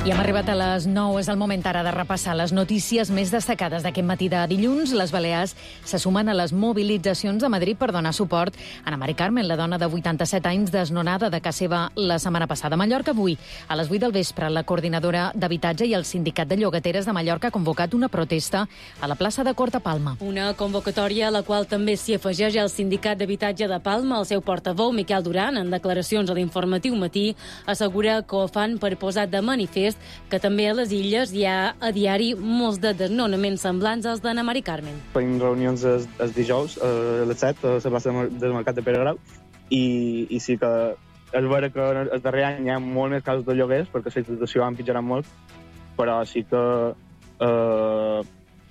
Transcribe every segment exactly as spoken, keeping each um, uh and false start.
I hem arribat a les nou. És el moment ara de repassar les notícies més destacades d'aquest matí de dilluns. Les Balears se sumen a les mobilitzacions de Madrid per donar suport a Ana Mari Carmen, la dona de vuitanta-set anys desnonada de casa seva la setmana passada. A Mallorca, avui, a les vuit del vespre, la coordinadora d'habitatge i el sindicat de llogateres de Mallorca ha convocat una protesta a la plaça de Corta Palma. Una convocatòria a la qual també s'hi afegeix el sindicat d'habitatge de Palma. El seu portaveu, Miquel Duran, en declaracions a l'informatiu Matí, assegura que ho fan per posar de manifest que també a les Illes hi ha a diari molts de desnonaments semblants als d'Ana Mari Carmen. Tenim reunions el, el dijous a les set a la plaça del Mercat de Pere Grau i, i sí que és vera que el darrer any hi ha molt més casos de lloguers perquè la situació ha empitjorat molt, però sí que eh,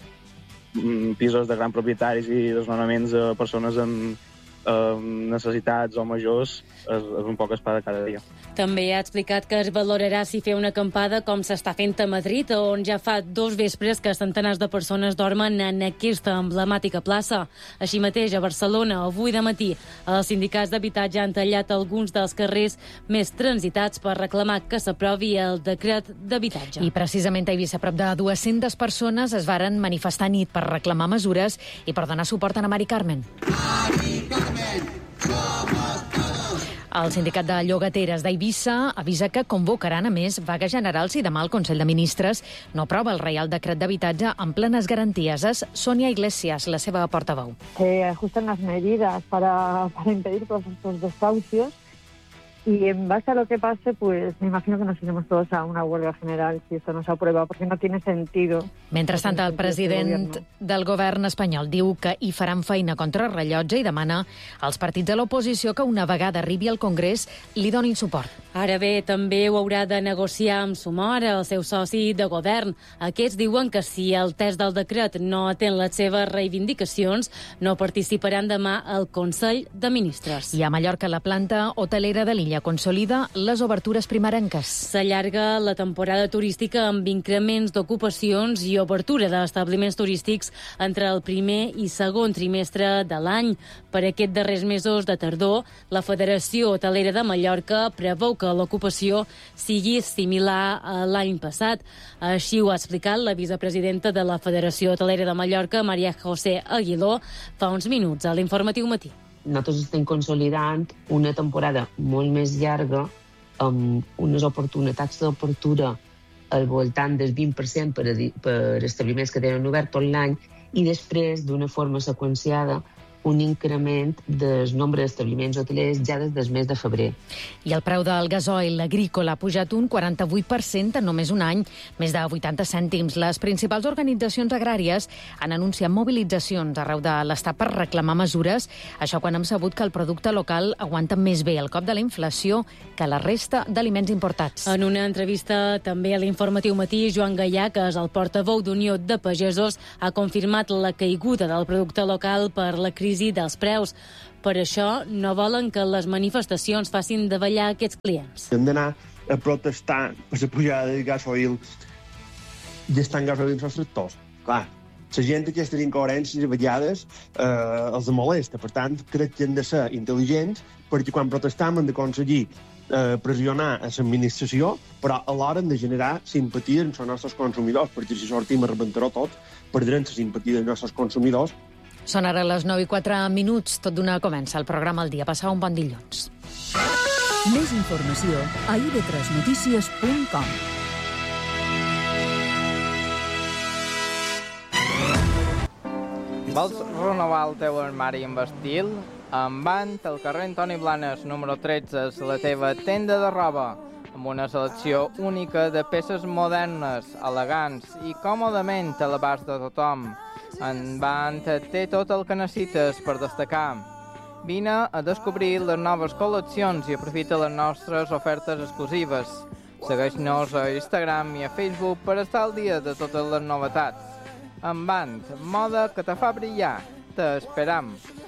pisos de grans propietaris i desnonaments a persones amb eh, necessitats o majors és, és un poc espada cada dia. També ha explicat que es valorarà si fer una acampada com s'està fent a Madrid, on ja fa dos vespres que centenars de persones dormen en aquesta emblemàtica plaça. Així mateix, a Barcelona, avui de matí, els sindicats d'habitatge han tallat alguns dels carrers més transitats per reclamar que s'aprovi el decret d'habitatge. I precisament a Eivissa, prop de dues-centes persones es varen manifestar a nit per reclamar mesures i per donar suport a Ana Mari Carmen. Mari Carmen, somos todos. El sindicat de llogateres d'Eivissa avisa que convocaran, a més, vaga general si demà el Consell de Ministres no aprova el Reial Decret d'Habitatge amb plenes garanties. És Sonia Iglesias, la seva portaveu. Se ajustan las medidas para, para impedir todos estos desahucios y en base a lo que pase, pues me imagino que nos iremos todos a una huelga general si esto no se aprueba, porque no tiene sentido. Mentrestant, el president del govern espanyol diu que hi faran feina contra el rellotge i demana als partits de l'oposició que una vegada arribi al Congrés li donin suport. Ara bé, també ho haurà de negociar amb Sumar, el seu soci de govern. Aquests diuen que si el test del decret no atén les seves reivindicacions, no participaran demà al Consell de Ministres. I a Mallorca, la planta hotelera de l'illa consolida les obertures primerenques. S'allarga la temporada turística amb increments d'ocupacions i obertura d'establiments turístics entre el primer i segon trimestre de l'any. Per aquests darrers mesos de tardor, la Federació Hotelera de Mallorca preveu que l'ocupació sigui similar a l'any passat. Així ho ha explicat la vicepresidenta de la Federació Hotelera de Mallorca, Maria José Aguiló, fa uns minuts a l'Informatiu Matí. Nosaltres estem consolidant una temporada molt més llarga amb unes oportunitats d'obertura al voltant del vint per cent per, a, per establiments que tenen obert tot l'any i després, d'una forma seqüenciada, un increment del nombre d'establiments hotelers ja des del mes de febrer. I el preu del gasoil agrícola ha pujat un quaranta-vuit per cent en només un any, més de vuitanta cèntims. Les principals organitzacions agràries han anunciat mobilitzacions arreu de l'Estat per reclamar mesures, això quan hem sabut que el producte local aguanta més bé el cop de la inflació que la resta d'aliments importats. En una entrevista també a l'Informatiu Matí, Joan Gaià, que és el portaveu d'Unió de Pagesos, ha confirmat la caiguda del producte local per la crisi dels preus. Per això no volen que les manifestacions facin davallar aquests clients. Hem d'anar a protestar per la pujada del gasoil gastant gasoil als tractors. Clar, la gent aquestes incoherències a vegades eh, els molesta. Per tant, crec que hem de ser intel·ligents perquè quan protestam hem d'aconseguir eh, pressionar a l'administració, però alhora hem de generar simpatia amb els nostres consumidors, perquè si sortim a rebentar-ho tot, perdrem la simpatia dels nostres consumidors. Són ara les nou i quatre minuts. Tot d'una comença el programa El dia. Passar un bon dilluns. Més informació a i ve tres notícies punt com. Vols renovar el teu armari amb estil? En Vant, al carrer Antoni Blanes, número tretze, és la teva tenda de roba, amb una selecció única de peces modernes, elegants i còmodament a l'abast de tothom. En Vant té tot el que necessites per destacar. Vine a descobrir les noves col·leccions i aprofita les nostres ofertes exclusives. Segueix-nos a Instagram i a Facebook per estar al dia de totes les novetats. En Vant, moda que te fa brillar. T'esperam.